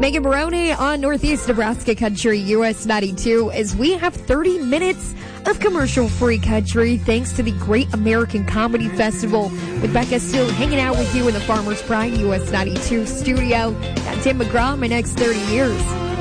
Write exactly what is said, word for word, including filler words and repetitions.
Megan Maroney on Northeast Nebraska Country U S ninety-two as we have thirty minutes of commercial-free country thanks to the Great American Comedy Festival with Becca still hanging out with you in the Farmers Pride U S ninety-two studio. Got Tim McGraw my next thirty years.